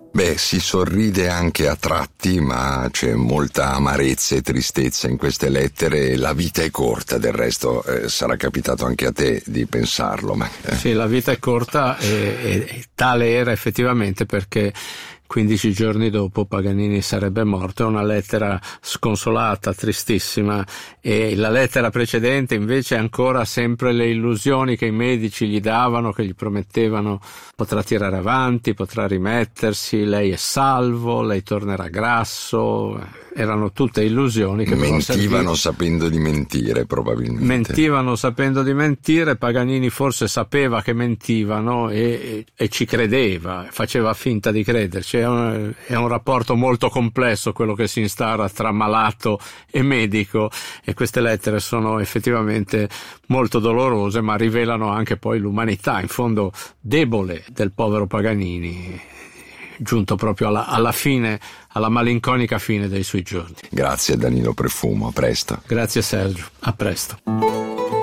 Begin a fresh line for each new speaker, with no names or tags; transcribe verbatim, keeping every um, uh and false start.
Beh, si sorride anche a tratti, ma c'è molta amarezza e tristezza in queste lettere. La vita è corta, del resto eh, sarà capitato anche a te di pensarlo. Ma, eh.
Sì, la vita è corta e, e, e tale era effettivamente, perché quindici giorni dopo Paganini sarebbe morto. È una lettera sconsolata, tristissima, e la lettera precedente invece ancora sempre le illusioni che i medici gli davano, che gli promettevano: potrà tirare avanti, potrà rimettersi, lei è salvo, lei tornerà grasso. Erano tutte illusioni che
mentivano sapendo di mentire, probabilmente.
Mentivano sapendo di mentire. Paganini forse sapeva che mentivano e, e, e ci credeva, faceva finta di crederci. È un, è un rapporto molto complesso quello che si instaura tra malato e medico, e queste lettere sono effettivamente molto dolorose, ma rivelano anche poi l'umanità, in fondo debole, del povero Paganini, giunto proprio alla, alla fine, alla malinconica fine dei suoi giorni.
Grazie Danilo Prefumo, a presto.
Grazie Sergio, a presto.